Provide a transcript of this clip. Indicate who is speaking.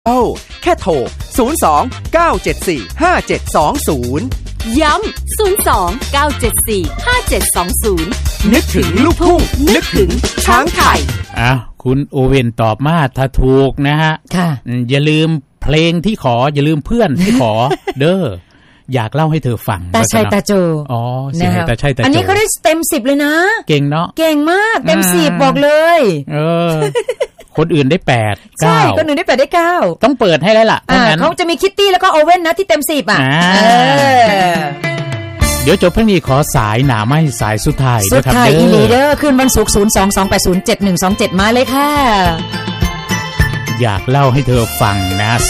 Speaker 1: แค่โทร02-974-5720
Speaker 2: ย้ำ02-974-5720นึกถึงลูกทุ่งนึกถึงช้างไทย
Speaker 3: คุณโอเว่นตอบมาถ้าถูกนะฮะ
Speaker 4: ค่ะ
Speaker 3: อย่าลืมเพลงที่ขออย่าลืมเพื่อนที่ขอ เด้ออยากเล่าให้เธอฟัง
Speaker 4: ตาชัยตาโจ
Speaker 3: อ๋อเสียงตาชัยตาโจ
Speaker 4: อันนี้เขาได้เต็ม10เลยนะ
Speaker 3: เก่งเนาะ
Speaker 4: เก่งมากเต็ม10บอกเลย
Speaker 3: คนอื่นได้8 9
Speaker 4: ใช่คนอื่นได้8ได้9
Speaker 3: ต้องเปิดให้แล้วล่ะเพราะงั้น
Speaker 4: เขาจะมีคิตตี้แล้วก็โอเว่นนะที่เต็ม10
Speaker 3: เดี๋ยวจบเพลงนี้ขอสายหนาไม่สายสุดท้าย
Speaker 4: ด้วยครับเด้อสุดท้ายอีลีเดอร์คืนวันศุกร์022807127มาเลยค่ะ
Speaker 3: อยากเล่าให้เธอฟังนะ